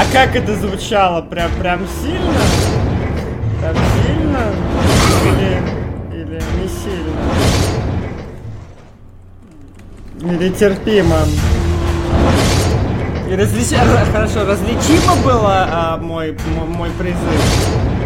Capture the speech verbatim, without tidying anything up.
как это звучало? Прям, прям сильно? Прям сильно? Или, или не сильно? Или терпимо? И различ... Хорошо, различимо было а, мой, мой, мой призыв?